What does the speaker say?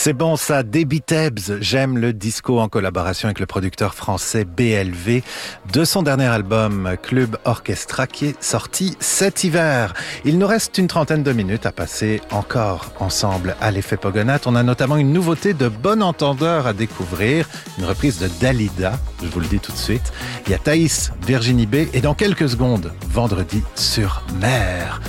C'est bon ça, Debbie Tebbs, j'aime le disco en collaboration avec le producteur français BLV de son dernier album Club Orchestra qui est sorti cet hiver. Il nous reste une trentaine de minutes à passer encore ensemble à l'effet Pogonat. On a notamment une nouveauté de bon entendeur à découvrir, une reprise de Dalida, je vous le dis tout de suite. Il y a Thaïs, Virginie B et dans quelques secondes, Vendredi sur mer.